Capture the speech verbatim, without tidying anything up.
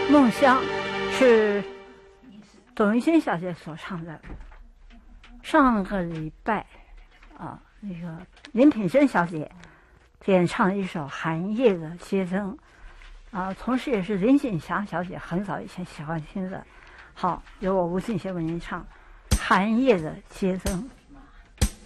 梦乡是董玉欣小姐所唱的。上个礼拜啊，那个林品珍小姐演唱一首寒夜的街灯啊，同时也是林锦霞小姐很早以前喜欢听的。好，由我吴俊贤为您唱《寒夜的街灯》。